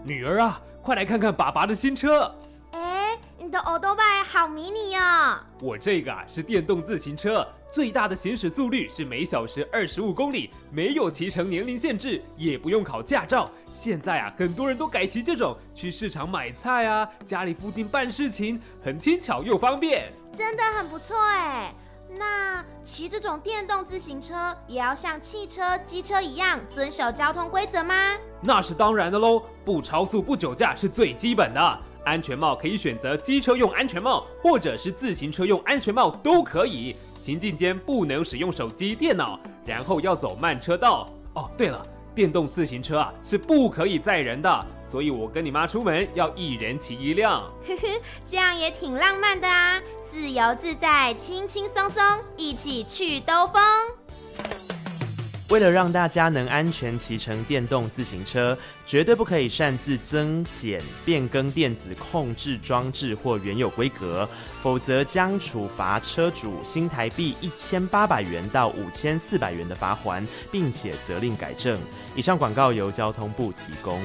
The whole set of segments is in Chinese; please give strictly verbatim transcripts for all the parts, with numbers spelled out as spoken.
女儿啊，快来看看爸爸的新车。 哎，你的欧多拜好迷你哦。 我这个啊是电动自行车，最大的行驶速率是每小时二十五公里，没有骑乘年龄限制，也不用考驾照。现在啊，很多人都改骑这种，去市场买菜啊，家里附近办事情，很轻巧又方便。 真的很不错哎。那骑这种电动自行车也要像汽车、机车一样遵守交通规则吗？ 那是当然的喽，不超速、不酒驾是最基本的。安全帽可以选择机车用安全帽，或者是自行车用安全帽都可以。行进间不能使用手机、电脑，然后要走慢车道。哦，对了，电动自行车啊是不可以载人的，所以我跟你妈出门要一人骑一辆。 呵呵，这样也挺浪漫的啊，自由自在，轻轻松松，一起去兜风。 为了让大家能安全骑乘电动自行车，绝对不可以擅自增减、变更电子控制装置或原有规格，否则将处罚车主新台币一千八百元到五千四百元的罚锾，并且责令改正。以上广告由交通部提供。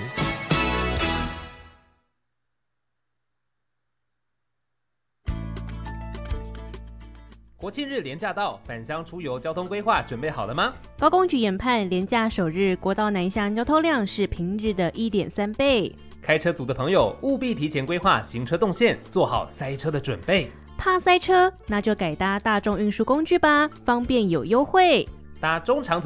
国庆日连假到，返乡出游交通规划准备好了吗？ 高公局研判，连假首日国道南向交通量是平日的 一点三倍。 开车族的朋友务必提前规划行车动线，做好塞车的准备。 怕塞车，那就改搭大众运输工具吧，方便有优惠。 搭中长途